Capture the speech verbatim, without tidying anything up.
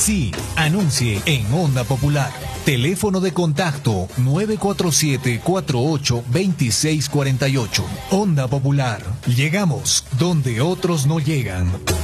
Sí, anuncie en Onda Popular. Teléfono de contacto nueve cuatro siete, cuatro ocho, dos seis cuatro ocho. Onda Popular. Llegamos donde otros no llegan.